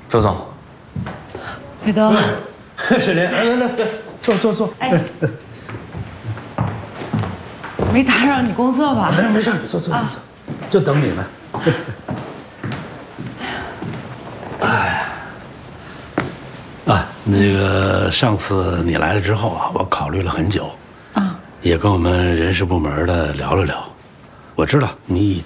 周总， 裴德， 沈莲，来，坐。 哎，没打扰你工作吧？ 没事，坐，就等你呢。那个上次你来了之后啊，我考虑了很久，也跟我们人事部门的聊了聊。我知道你已